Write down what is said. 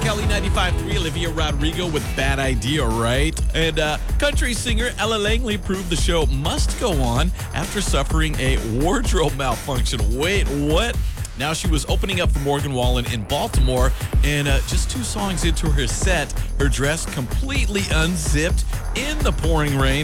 Kelly 95.3, Olivia Rodrigo with Bad Idea, right? And country singer Ella Langley proved the show must go on after suffering a wardrobe malfunction. Wait, what? Now she was opening up for Morgan Wallen in Baltimore, and just 2 songs into her set, her dress completely unzipped in the pouring rain.